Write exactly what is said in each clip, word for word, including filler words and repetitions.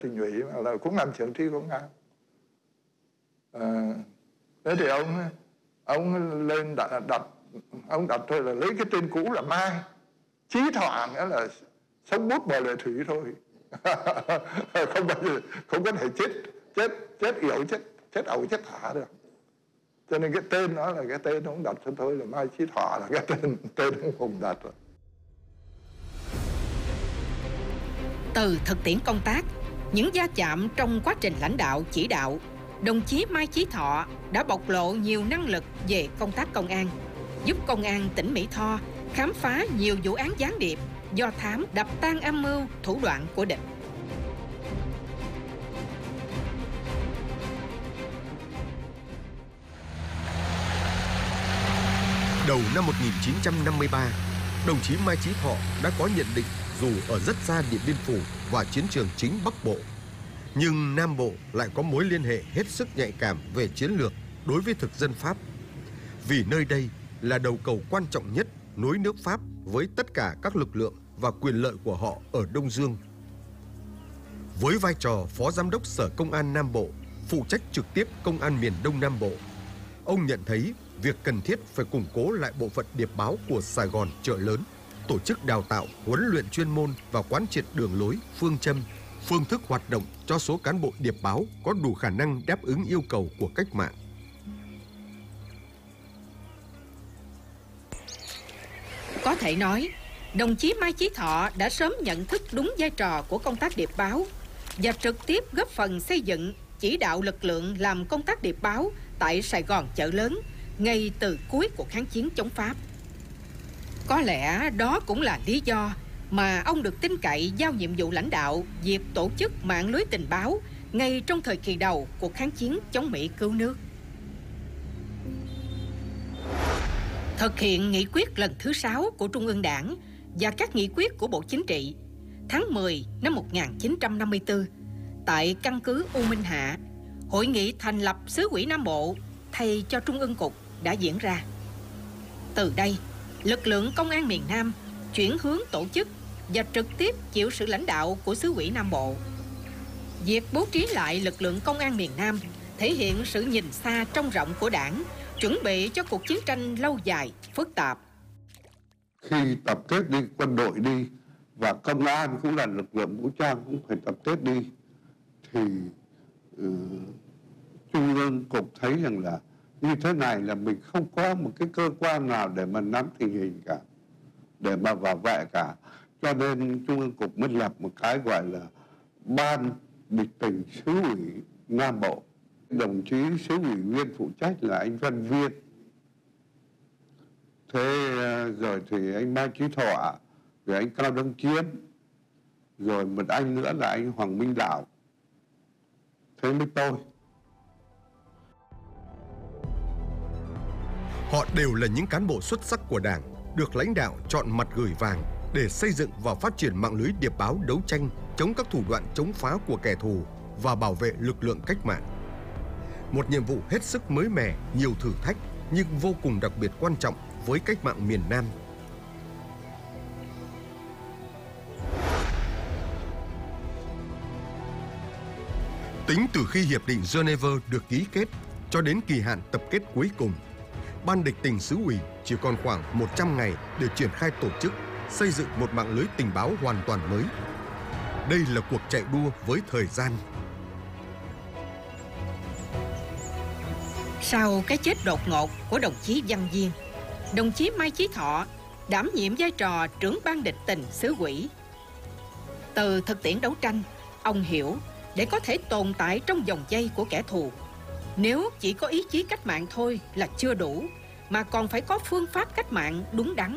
Tỉnh ủy là cũng làm trưởng ty công an. À, thế thì ông ông lên đặt, đặt ông đặt thôi là lấy cái tên cũ là Mai Chí Thọ, nghĩa là sống bút bờ lệ thủy thôi. Không bao giờ, không có thể chết chết chết yểu chết chết ẩu chết thả được. Cho nên cái tên đó là cái tên ông đặt cho thôi, là Mai Chí Thọ là cái tên tên ông Hùng đặt rồi. Từ thực tiễn công tác, những va chạm trong quá trình lãnh đạo chỉ đạo, đồng chí Mai Chí Thọ đã bộc lộ nhiều năng lực về công tác công an, giúp công an tỉnh Mỹ Tho khám phá nhiều vụ án gián điệp, do thám, đập tan âm mưu, thủ đoạn của địch. Đầu năm một nghìn chín trăm năm mươi ba, đồng chí Mai Chí Thọ đã có nhận định dù ở rất xa Điện Biên Phủ và chiến trường chính Bắc Bộ, nhưng Nam Bộ lại có mối liên hệ hết sức nhạy cảm về chiến lược đối với thực dân Pháp, vì nơi đây là đầu cầu quan trọng nhất nối nước Pháp với tất cả các lực lượng và quyền lợi của họ ở Đông Dương. Với vai trò Phó Giám đốc Sở Công an Nam Bộ, phụ trách trực tiếp Công an miền Đông Nam Bộ, ông nhận thấy việc cần thiết phải củng cố lại bộ phận điệp báo của Sài Gòn Chợ Lớn, tổ chức đào tạo, huấn luyện chuyên môn và quán triệt đường lối, phương châm, phương thức hoạt động cho số cán bộ điệp báo có đủ khả năng đáp ứng yêu cầu của cách mạng. Có thể nói, đồng chí Mai Chí Thọ đã sớm nhận thức đúng vai trò của công tác điệp báo và trực tiếp góp phần xây dựng, chỉ đạo lực lượng làm công tác điệp báo tại Sài Gòn Chợ Lớn ngay từ cuối cuộc kháng chiến chống Pháp. Có lẽ đó cũng là lý do mà ông được tin cậy giao nhiệm vụ lãnh đạo việc tổ chức mạng lưới tình báo ngay trong thời kỳ đầu cuộc kháng chiến chống Mỹ cứu nước. Thực hiện nghị quyết lần thứ sáu của Trung ương Đảng và các nghị quyết của Bộ Chính trị, tháng mười năm một nghìn chín trăm năm mươi tư, tại căn cứ U Minh Hạ, hội nghị thành lập xứ ủy Nam Bộ thay cho Trung ương Cục đã diễn ra. Từ đây, lực lượng công an miền Nam chuyển hướng tổ chức và trực tiếp chịu sự lãnh đạo của xứ ủy Nam Bộ. Việc bố trí lại lực lượng công an miền Nam thể hiện sự nhìn xa trông rộng của Đảng, chuẩn bị cho cuộc chiến tranh lâu dài, phức tạp. Khi tập kết đi, quân đội đi, và công an cũng là lực lượng vũ trang cũng phải tập kết đi, thì uh, Trung ương Cục thấy rằng là như thế này là mình không có một cái cơ quan nào để mà nắm tình hình cả, để mà bảo vệ cả. Cho nên Trung ương Cục mới lập một cái gọi là Ban Địch tình xứ ủy Nam Bộ. Đồng chí xứ ủy viên phụ trách là anh Văn Viên. Thế rồi thì anh Mai Chí Thọ, rồi anh Cao Đăng Chiếm, rồi một anh nữa là anh Hoàng Minh Đạo. Thế mới tôi. Họ đều là những cán bộ xuất sắc của Đảng, được lãnh đạo chọn mặt gửi vàng để xây dựng và phát triển mạng lưới điệp báo đấu tranh chống các thủ đoạn chống phá của kẻ thù và bảo vệ lực lượng cách mạng. Một nhiệm vụ hết sức mới mẻ, nhiều thử thách nhưng vô cùng đặc biệt quan trọng với cách mạng miền Nam. Tính từ khi Hiệp định Geneva được ký kết cho đến kỳ hạn tập kết cuối cùng, Ban Địch tình xứ ủy chỉ còn khoảng một trăm ngày để triển khai tổ chức, xây dựng một mạng lưới tình báo hoàn toàn mới. Đây là cuộc chạy đua với thời gian. Sau cái chết đột ngột của đồng chí Văn Viên, đồng chí Mai Chí Thọ đảm nhiệm vai trò trưởng ban địch tình xứ ủy. Từ thực tiễn đấu tranh, ông hiểu để có thể tồn tại trong vòng vây của kẻ thù, nếu chỉ có ý chí cách mạng thôi là chưa đủ, mà còn phải có phương pháp cách mạng đúng đắn.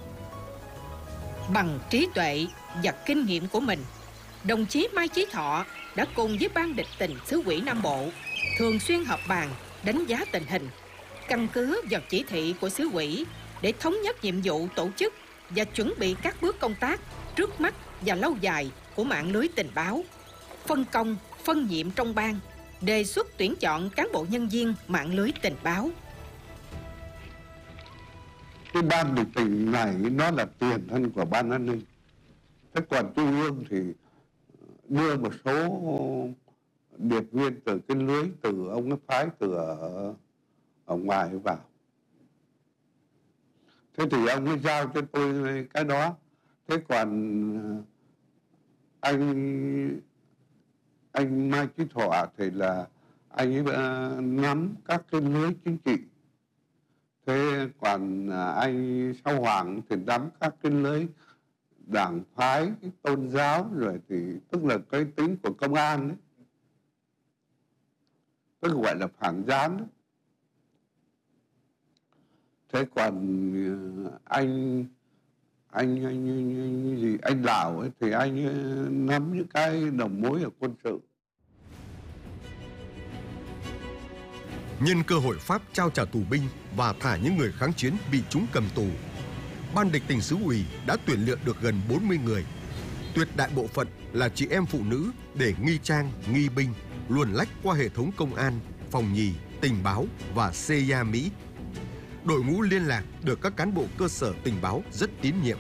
Bằng trí tuệ và kinh nghiệm của mình, đồng chí Mai Chí Thọ đã cùng với Ban Địch tình xứ ủy Nam Bộ thường xuyên họp bàn, đánh giá tình hình, căn cứ vào chỉ thị của xứ ủy để thống nhất nhiệm vụ tổ chức và chuẩn bị các bước công tác trước mắt và lâu dài của mạng lưới tình báo, phân công, phân nhiệm trong ban, đề xuất tuyển chọn cán bộ nhân viên mạng lưới tình báo. Cái ban địch tình này nó là tiền thân của ban an ninh. Thế còn Trung ương thì đưa một số điệp viên từ cái lưới từ ông ấy phái từ ở, ở ngoài vào. Thế thì ông ấy giao cho tôi cái đó. Thế còn anh anh Mai Chí Thọ thì là anh ấy uh, nắm các cái lưới chính trị. Thế còn uh, anh Sao Hoàng thì nắm các cái lưới đảng phái, cái tôn giáo, rồi thì tức là cái tính của công an đấy, tức gọi là phản gián đấy. Thế còn anh anh anh, anh, anh gì anh Lào ấy thì anh nắm những cái đầu mối ở quân sự. Nhân cơ hội Pháp trao trả tù binh và thả những người kháng chiến bị chúng cầm tù, ban địch tỉnh xứ ủy đã tuyển lựa được gần bốn mươi người. Tuyệt đại bộ phận là chị em phụ nữ để nghi trang, nghi binh, luồn lách qua hệ thống công an, phòng nhì, tình báo và xê i a Mỹ. Đội ngũ liên lạc được các cán bộ cơ sở tình báo rất tín nhiệm.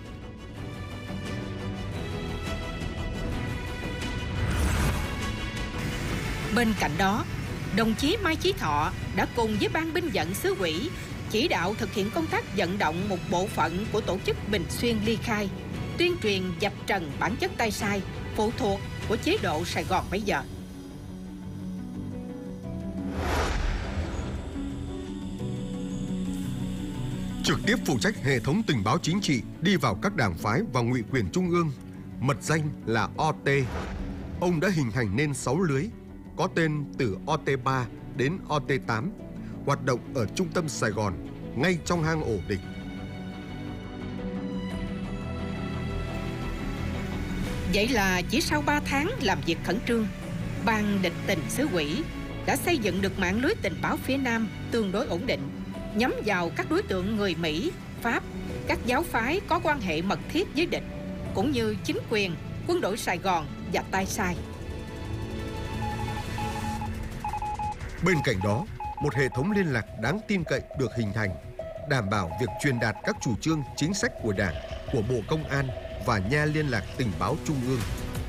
Bên cạnh đó, đồng chí Mai Chí Thọ đã cùng với ban binh vận xứ ủy chỉ đạo thực hiện công tác vận động một bộ phận của tổ chức Bình Xuyên ly khai, tuyên truyền vạch trần bản chất tay sai, phụ thuộc của chế độ Sài Gòn bây giờ. Trực tiếp phụ trách hệ thống tình báo chính trị đi vào các đảng phái và ngụy quyền trung ương, mật danh là o tê. Ông đã hình thành nên sáu lưới, có tên từ o tê ba đến o tê tám, hoạt động ở trung tâm Sài Gòn, ngay trong hang ổ địch. Vậy là chỉ sau ba tháng làm việc khẩn trương, ban địch tình xứ ủy đã xây dựng được mạng lưới tình báo phía Nam tương đối ổn định, nhắm vào các đối tượng người Mỹ, Pháp, các giáo phái có quan hệ mật thiết với địch, cũng như chính quyền, quân đội Sài Gòn và tay sai. Bên cạnh đó, một hệ thống liên lạc đáng tin cậy được hình thành, đảm bảo việc truyền đạt các chủ trương chính sách của Đảng, của Bộ Công an và nha liên lạc tình báo trung ương.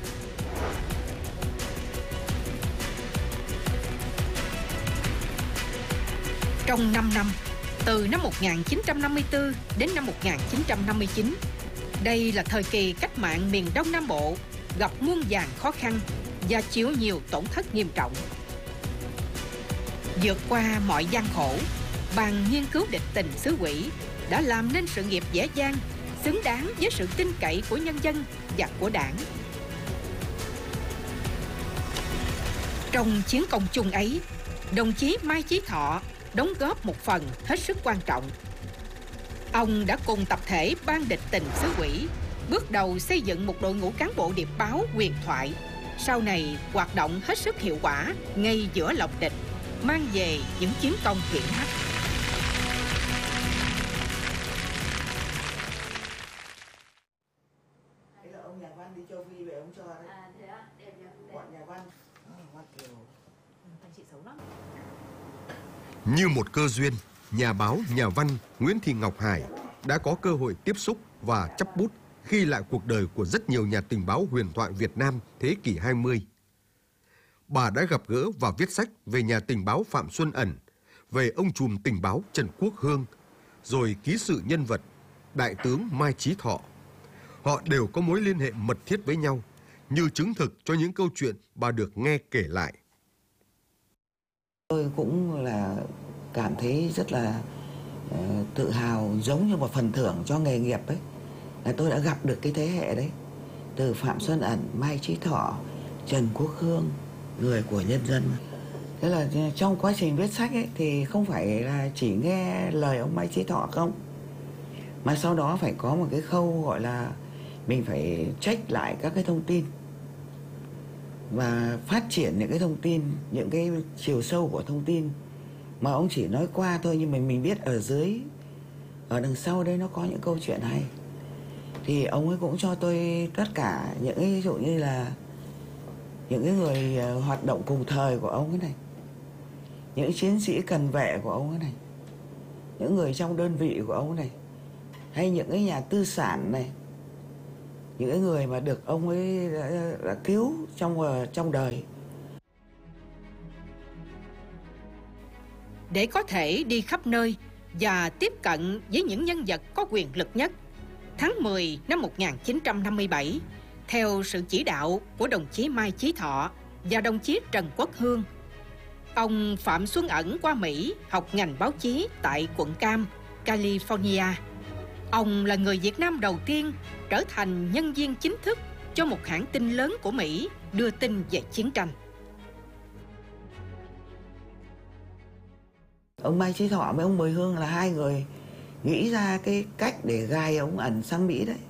Trong năm năm, từ năm một nghìn chín trăm năm mươi tư đến năm một nghìn chín trăm năm mươi chín, đây là thời kỳ cách mạng miền Đông Nam Bộ gặp muôn vàn khó khăn và chịu nhiều tổn thất nghiêm trọng. Vượt qua mọi gian khổ, ban nghiên cứu địch tình xứ ủy đã làm nên sự nghiệp vẻ vang, xứng đáng với sự tin cậy của nhân dân và của Đảng. Trong chiến công chung ấy, đồng chí Mai Chí Thọ đóng góp một phần hết sức quan trọng. Ông đã cùng tập thể ban địch tình xứ ủy bước đầu xây dựng một đội ngũ cán bộ điệp báo huyền thoại, sau này hoạt động hết sức hiệu quả ngay giữa lòng địch, mang về những chiến công hiển hách. Như một cơ duyên, nhà báo, nhà văn Nguyễn Thị Ngọc Hải đã có cơ hội tiếp xúc và chấp bút ghi lại cuộc đời của rất nhiều nhà tình báo huyền thoại Việt Nam thế kỷ hai mươi. Bà đã gặp gỡ và viết sách về nhà tình báo Phạm Xuân Ẩn, về ông trùm tình báo Trần Quốc Hương, rồi ký sự nhân vật Đại tướng Mai Chí Thọ. Họ đều có mối liên hệ mật thiết với nhau, như chứng thực cho những câu chuyện bà được nghe kể lại. Tôi cũng là cảm thấy rất là uh, tự hào, giống như một phần thưởng cho nghề nghiệp ấy, là tôi đã gặp được cái thế hệ đấy, từ Phạm Xuân Ẩn, Mai Chí Thọ, Trần Quốc Hương, người của nhân dân. Thế là trong quá trình viết sách ấy thì không phải là chỉ nghe lời ông Mai Chí Thọ không, mà sau đó phải có một cái khâu gọi là mình phải check lại các cái thông tin và phát triển những cái thông tin, những cái chiều sâu của thông tin mà ông chỉ nói qua thôi, nhưng mà mình biết ở dưới, ở đằng sau đấy nó có những câu chuyện hay. Thì ông ấy cũng cho tôi tất cả những cái ví dụ như là những cái người hoạt động cùng thời của ông ấy này, những chiến sĩ cần vệ của ông ấy này, những người trong đơn vị của ông ấy này, hay những cái nhà tư sản này, những cái người mà được ông ấy đã, đã cứu trong trong đời. Để có thể đi khắp nơi và tiếp cận với những nhân vật có quyền lực nhất, tháng mười năm một nghìn chín trăm năm mươi bảy, theo sự chỉ đạo của đồng chí Mai Chí Thọ và đồng chí Trần Quốc Hương, ông Phạm Xuân Ẩn qua Mỹ học ngành báo chí tại quận Cam, California. Ông là người Việt Nam đầu tiên trở thành nhân viên chính thức cho một hãng tin lớn của Mỹ đưa tin về chiến tranh. Ông Mai Chí Thọ với ông Mười Hương là hai người nghĩ ra cái cách để gài ông Ẩn sang Mỹ đấy.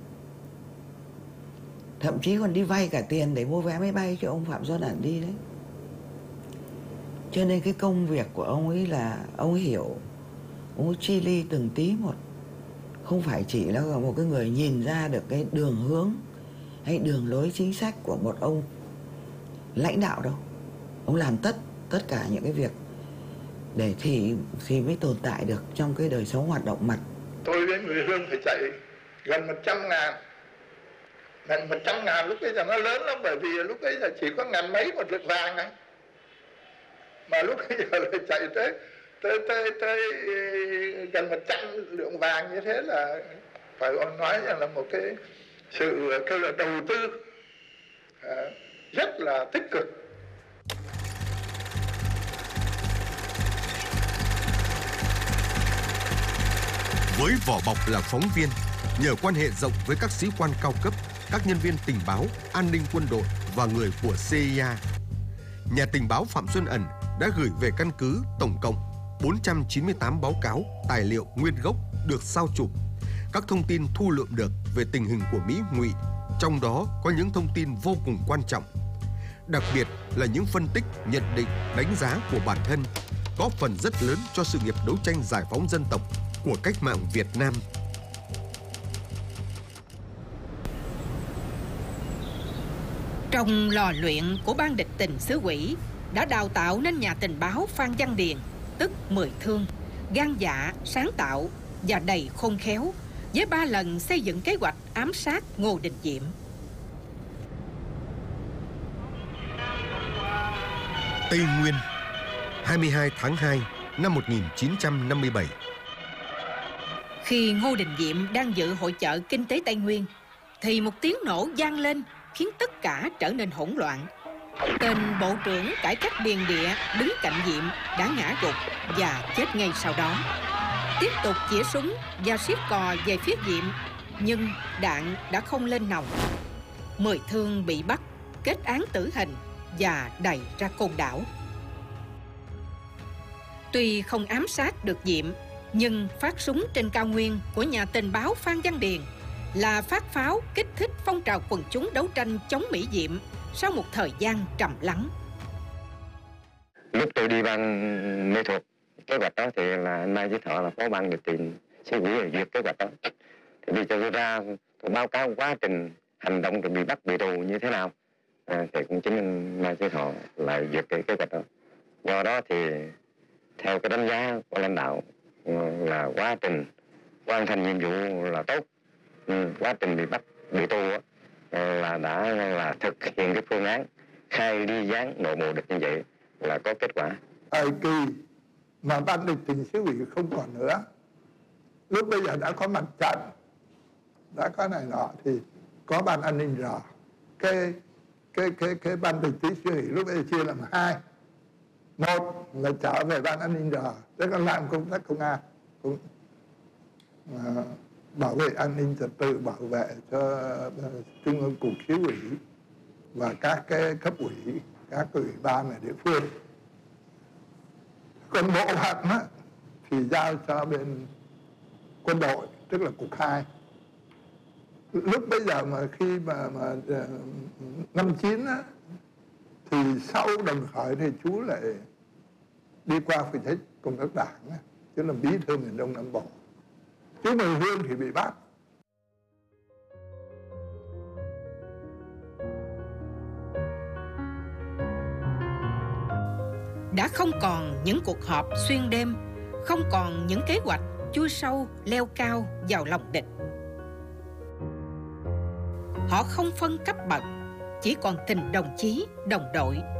Thậm chí còn đi vay cả tiền để mua vé máy bay cho ông Phạm Xuân Ẩn đi đấy. Cho nên cái công việc của ông ấy là ông ấy hiểu, ông ấy chi ly từng tí một. Không phải chỉ là một cái người nhìn ra được cái đường hướng hay đường lối chính sách của một ông lãnh đạo đâu. Ông làm tất tất cả những cái việc để thì thì mới tồn tại được trong cái đời sống hoạt động mặt. Tôi với người Hương phải chạy gần một trăm ngàn. Gần một trăm ngàn lúc bây giờ nó lớn lắm, bởi vì lúc bây giờ chỉ có ngàn mấy một lượng vàng này. Mà lúc bây giờ lại chạy tới tới tới tới gần một trăm lượng vàng, như thế là phải nói rằng là một cái sự cái là đầu tư à, rất là tích cực. Với vỏ bọc là phóng viên, nhờ quan hệ rộng với các sĩ quan cao cấp, các nhân viên tình báo, an ninh quân đội và người của xê i a, nhà tình báo Phạm Xuân Ẩn đã gửi về căn cứ tổng cộng bốn trăm chín mươi tám báo cáo, tài liệu nguyên gốc được sao chụp, các thông tin thu lượm được về tình hình của Mỹ ngụy, trong đó có những thông tin vô cùng quan trọng. Đặc biệt là những phân tích, nhận định, đánh giá của bản thân, có phần rất lớn cho sự nghiệp đấu tranh giải phóng dân tộc của cách mạng Việt Nam. Trong lò luyện của ban địch tình xứ quỷ đã đào tạo nên nhà tình báo Phan Văn Điền, tức Mười Thương, gan dạ, sáng tạo và đầy khôn khéo, với ba lần xây dựng kế hoạch ám sát Ngô Đình Diệm. Tây Nguyên, hai mươi hai tháng hai năm một nghìn chín trăm năm mươi bảy. Khi Ngô Đình Diệm đang dự hội chợ kinh tế Tây Nguyên, thì một tiếng nổ vang lên khiến tất cả trở nên hỗn loạn. Tên bộ trưởng cải cách điền địa đứng cạnh Diệm đã ngã gục và chết ngay sau đó. Tiếp tục chĩa súng và siết cò về phía Diệm, nhưng đạn đã không lên nòng. Mười Thương bị bắt, kết án tử hình và đày ra Côn Đảo. Tuy không ám sát được Diệm, nhưng phát súng trên cao nguyên của nhà tình báo Phan Văn Điền là phát pháo kích thích phong trào quần chúng đấu tranh chống Mỹ Diệm sau một thời gian trầm lắng. Lúc tôi đi ban mê thuật kế hoạch đó thì là anh Mai Chí Thọ là phó ban địch tình xứ quỷ duyệt kế hoạch đó. Thì đi cho tôi ra tôi báo cáo quá trình hành động rồi bị bắt bị tù như thế nào. À, thì cũng chính anh Mai Chí Thọ lại duyệt cái kế hoạch đó. Do đó thì theo cái đánh giá của lãnh đạo là quá trình hoàn thành nhiệm vụ là tốt. Ừ, quá trình bị bắt bị tù là đã là thực hiện cái phương án khai ly gián nội bộ địch như vậy là có kết quả. Thời kỳ mà ban địch tình xứ quỷ không còn nữa, lúc bây giờ đã có mặt trận, đã có này nọ, thì có ban an ninh rồi. Cái cái cái cái ban địch tình xứ quỷ lúc bây giờ chia làm hai. Một là trở về ban an ninh rồi, tức là làm công tác công an, cũng uh, bảo vệ an ninh trật tự, bảo vệ cho uh, trung ương cục xứ ủy và các cái cấp ủy, các ủy ban ở địa phương. Còn bộ phận á, thì giao cho bên quân đội, tức là cục hai. Lúc bây giờ mà khi mà, mà uh, năm chín á, thì sau Đồng Khởi thì chú lại đi qua phụ trách công tác đảng á, chứ là bí thư miền Đông Nam Bộ. Chú Mười Hương thì bị bắt. Đã không còn những cuộc họp xuyên đêm, không còn những kế hoạch chui sâu leo cao vào lòng địch. Họ không phân cấp bậc, chỉ còn tình đồng chí, đồng đội.